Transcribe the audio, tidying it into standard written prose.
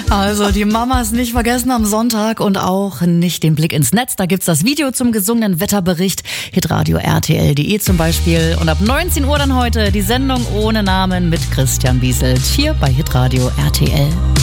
Also die Mamas nicht vergessen am Sonntag und auch nicht den Blick ins Netz. Da gibt's das Video zum gesungenen Wetterbericht, hitradio RTL.de zum Beispiel. Und ab 19 Uhr dann heute die Sendung ohne Namen mit Christian Bieselt hier bei hitradio RTL.